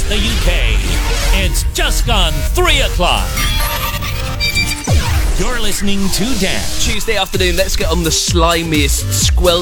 the UK. It's just gone 3 o'clock. You're listening to Dan. Tuesday afternoon, let's get on the slimiest,